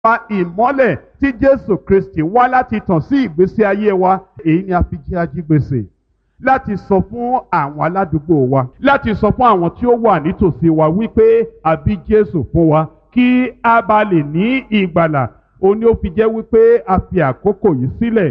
nípa ìmọ́lẹ̀ tí Jésù Kristi wá láti tàn sí ìgbésí ayé wa. Èyí ni a fi jẹ́ ajígbèsè láti sọ fún àwọn aládùúgbò wa, láti sọ fún àwọn tí ó wà nítòsí wa wípé a bí Jésù fún wa kí a bá lè ní ìgbàlà. Ó ní ó fi jẹ́ wípé a fi àkókò yìí sílẹ̀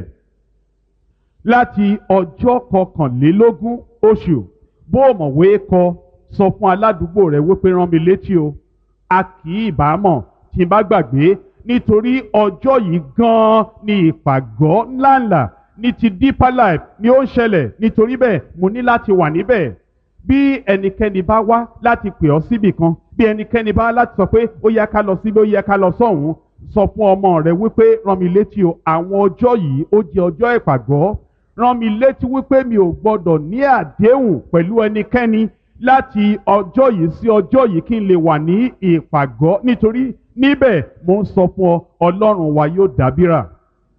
láti ọjọ́ 21 oṣù. Bó o mọ̀wé kọ, sọ fún aládùúgbò rẹ wípé rán mi létí o, a kì í bá mọ̀ tí n bá gbàgbé, nítorí ọjọ́ yìí gan-an ni ìpàgọ́ ńláńlá ní ti Deeper Life ni ó ń ṣẹlẹ̀. Nítorí bẹ́ẹ̀ mo ní láti wà níbẹ̀. Bí ẹnikẹ́ni bá wá láti pè ọ́ síbì kan, bí ẹnikẹ́ni bá láti sọ pé ó yẹ ká lọ síbí, ó yẹ ká lọ sọ́hùn, sọ fún ọmọ rẹ wípé rán mi létí o, àwọn ọjọ́ yìí ó jẹ́ ọjọ́ ìpàgọ́. Rán mi létí wípé mi ò gbọdọ̀ ní àdéhùn pẹ̀lú ẹnikẹ́ni láti ọjọ́ yìí sí ọjọ́ yìí kí n lè wà ní ìpàgọ́, nítorí níbẹ̀ mo ń sọ fún ọ, Ọlọ́run wa yóò dábìrà.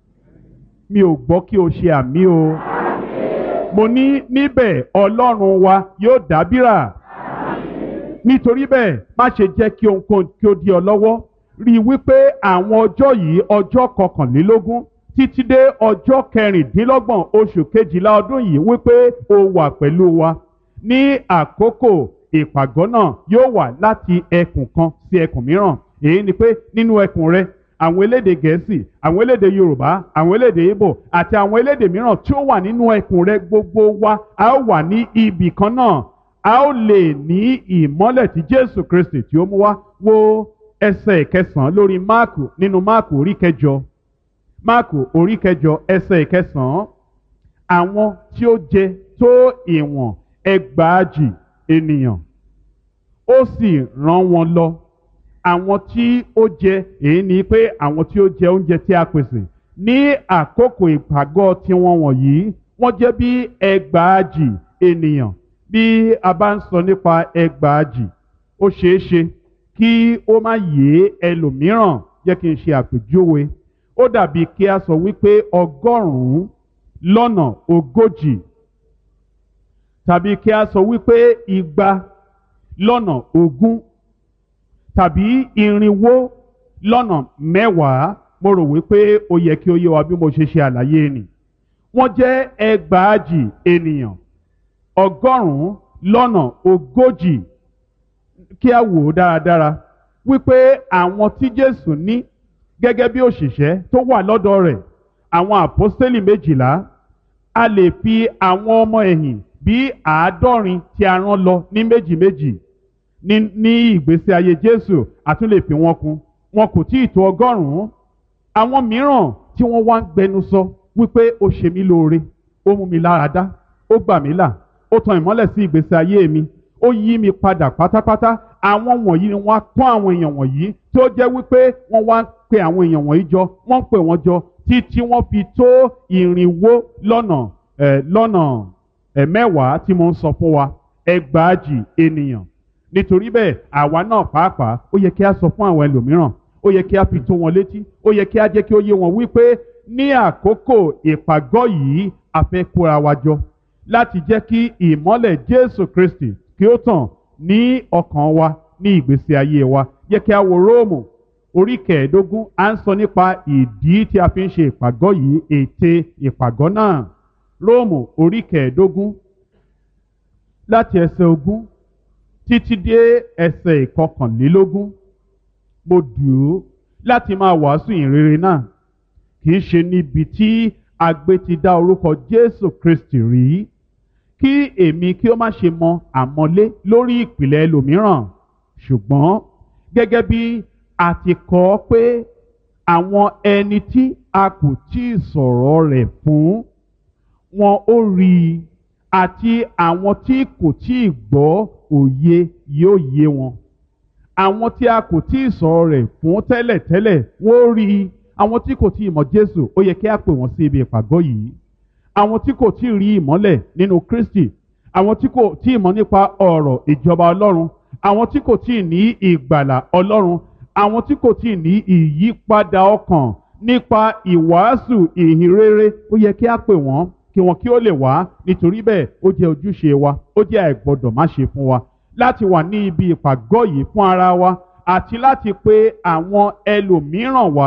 Mi ò gbọ́ kí o ṣe àmì o. Mo ní níbẹ̀ Ọlọ́run wa yóò dábìrà. Nítorí bẹ́ẹ̀ má ṣe jẹ́ kí ohunkóhun kí ó dí ọ lọ́wọ́. Rí i wípé àwọn ọjọ́ yìí, ọjọ́ 21 títí dé ọjọ́ 26 oṣù kejìlá ọdún yìí, wípé o wà pẹ̀lú wa. Ní àkókò ìpàgọ́ náà yóò wà láti ẹkùn kan sí ẹkùn mìíràn. Èyí ni pé nínú ẹkùn rẹ, àwọn elédè Gẹ̀ẹ́sì, àwọn elédè Yorùbá, àwọn elédè Ìgbò àti àwọn elédè mìíràn tí ó wà nínú ẹkùn rẹ, gbogbo wa a ó wà ní ibì kan náà. A ó lè ní ìmọ́lẹ̀ tí Jésù Kristi tí ó mú wá. Wo ẹsẹ̀ 9 lórí Máàkù, nínú Máàkù orí 8. Máàkù orí 8 ẹsẹ̀ 9. Àwọn tí ó jẹ tó ìwọ̀n 1,000 ènìyàn ó sì rán wọn lọ. Àwọn tí ó jẹ, èyí ni pé àwọn tí ó jẹ oúnjẹ tí a pèsè ní àkókò ìpàgọ́ tiwọn wọ̀nyí, wọ́n jẹ́ bí 1,000 ènìyàn. Bí a bá ń sọ nípa 1,000, ó ṣeé ṣe kí ó má yé ẹlòmíràn. Jẹ́ kí n ṣe àpèjúwe. Ó dàbí kí a sọ wípé 140 tàbí kí a sọ wípé 220 tàbí 410. Mo rò wípé ó yẹ kí ó yé wa bí mo ṣe ṣe àlàyé nì. Wọ́n jẹ́ 1,000 ènìyàn, 140. Kí a wò ó dáradára wípé àwọn tí Jésù ní gẹ́gẹ́ bí òṣìṣẹ́ tó wà lọ́dọ̀ rẹ̀, àwọn àpọ́stélì 12, a lè fi àwọn ọmọ ẹ̀yìn bí 70 tí a rán lọ ní méjì ní ìgbésí ayé Jésù, a tún lè fi wọn kún. Wọn kò tí ì tó 100. Àwọn mìíràn tí wọ́n wá ń gbẹnu sọ wípé ó ṣe mí lóore, ó mú mi lára dá, ó gbà mí là, ó tan ìmọ́lẹ̀ sí ìgbésí ayé mi, ó yí mi padà pátápátá. Àwọn wọ̀nyí ni wọ́n á kọ́ àwọn èèyàn wọ̀nyí tí ó jẹ́ wípé wọ́n wá ń pe àwọn èèyàn wọ̀nyí jọ, wọ́n ń pè wọ́n jọ títí wọ́n fi tó 410 tí mo ń sọ fún wa, 1,000 ènìyàn. Nítorí bẹ́ẹ̀ àwa náà pàápàá ó yẹ kí a sọ fún àwọn ẹlòmíràn, ó yẹ kí a fi tó wọn létí, ó yẹ kí a jẹ́ kí ó yé wọn wípé ní àkókò ìpàgọ́ yìí a fẹ́ kóra wa jọ láti jẹ́ kí ìmọ́lẹ̀ Jésù Kristi kí ó tàn ní ọkàn wa, ní ìgbésí ayé wa. Yẹ kí a wo Róòmù orí 15. À ń sọ nípa ìdí tí a fi ń ṣe ìpàgọ́ yìí, ète ìpàgọ́ náà. Róòmù orí 15 láti ẹsẹ̀ 20 títí dé ẹsẹ̀ 21. Mo dùn láti máa wàásù ìrere náà, kì í ṣe níbi tí agbé ti dá orúkọ Jésù Kristi rí, kí èmi kí ó má ṣe mọ àmọ́lé lórí ìpìlẹ̀ ẹlòmíràn. Ṣùgbọ́n gẹ́gẹ́ bí a ti kọ ọ́ pé àwọn ẹni tí a kò tí ì sọ̀rọ̀ rẹ̀ fún wọn ó rí i, àti àwọn tí kò tí ì gbọ́ òye yóò yé wọn. Àwọn tí a kò tí ì sọ̀rọ̀ rẹ̀ fún tẹ́lẹ̀tẹ́lẹ̀ wọ́n ó rí i. Àwọn tí kò tí ì mọ̀ Jésù, ó yẹ kí a pè wọ́n sí ibi ìpàgọ́ yìí. Àwọn tí kò tí ì rí ìmọ́lẹ̀ nínú Kristi, àwọn tí kò tí ì mọ̀ nípa ọ̀rọ̀ ìjọba Ọlọ́run, àwọn tí kò tí ì ní ìgbàlà Ọlọ́run, àwọn tí kò tí ì ní ìyípadà ọkàn nípa ìwàásù ìhìnrere, ó yẹ kí a pè wọ́n kí wọn kí ó lè wá. Nítorí bẹ́ẹ̀ ó jẹ́ ojúṣe wa, ó jẹ́ àìgbọ́dọ̀ má ṣe fún wa láti wà ní ibi ìpàgọ́ yìí fún ara wa àti láti pe àwọn ẹlòmíràn wá